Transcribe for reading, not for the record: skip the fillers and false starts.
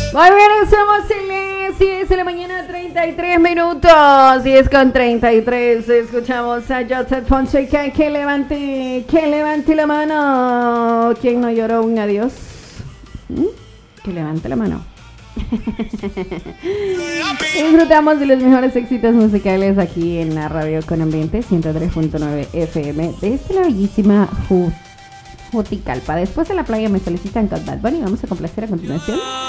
Muy bien, estamos en las 10 de la mañana, 33 minutos. 10:33. Escuchamos a Joseph Fonseca. Que levante la mano. ¿Quién no lloró un adiós? Que levante la mano. Disfrutamos de los mejores éxitos musicales aquí en la radio con ambiente 103.9 FM desde la bellísima Juticalpa. Después de la playa me solicitan con Bad Bunny. Vamos a complacer a continuación